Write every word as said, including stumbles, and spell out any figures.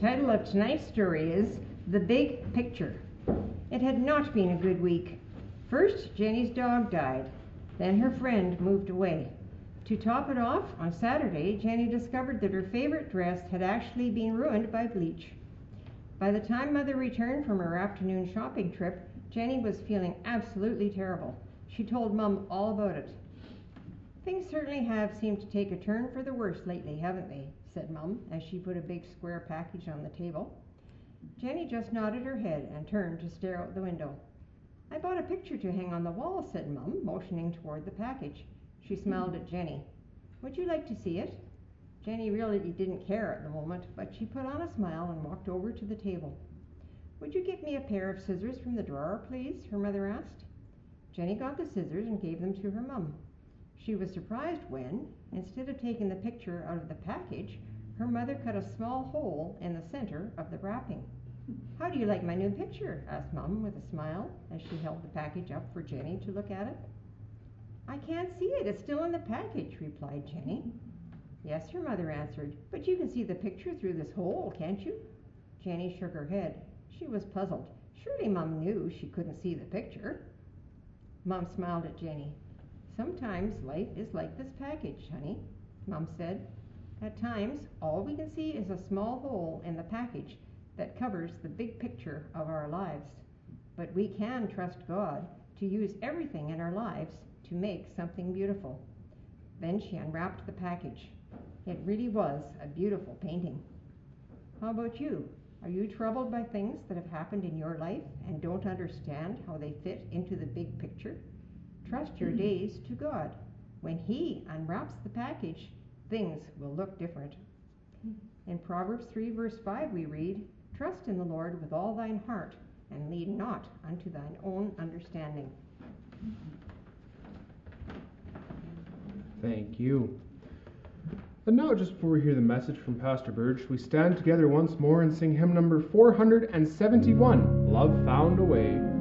title of tonight's story is The Big Picture. It had not been a good week. First, Jenny's dog died. Then her friend moved away. To top it off, on Saturday, Jenny discovered that her favorite dress had actually been ruined by bleach. By the time Mother returned from her afternoon shopping trip, Jenny was feeling absolutely terrible. She told Mum all about it. "Things certainly have seemed to take a turn for the worse lately, haven't they?" said Mum, as she put a big square package on the table. Jenny just nodded her head and turned to stare out the window. "I bought a picture to hang on the wall," said Mum, motioning toward the package. She smiled at Jenny. "Would you like to see it?" Jenny really didn't care at the moment, but she put on a smile and walked over to the table. "Would you get me a pair of scissors from the drawer, please?" her mother asked. Jenny got the scissors and gave them to her mum. She was surprised when, instead of taking the picture out of the package, her mother cut a small hole in the center of the wrapping. "How do you like my new picture?" asked Mum with a smile as she held the package up for Jenny to look at it. "I can't see it. It's still in the package," replied Jenny. "Yes," her mother answered, "but you can see the picture through this hole, can't you?" Jenny shook her head. She was puzzled. Surely Mum knew she couldn't see the picture. Mum smiled at Jenny. "Sometimes life is like this package, honey," Mum said. "At times, all we can see is a small hole in the package that covers the big picture of our lives. But we can trust God to use everything in our lives to make something beautiful." Then she unwrapped the package. It really was a beautiful painting. How about you? Are you troubled by things that have happened in your life and don't understand how they fit into the big picture? Trust your days to God. When He unwraps the package, things will look different. In Proverbs three verse five we read, "Trust in the Lord with all thine heart, and lean not unto thine own understanding." Thank you. And now, just before we hear the message from Pastor Burge, we stand together once more and sing hymn number four hundred seventy-one, "Love Found a Way."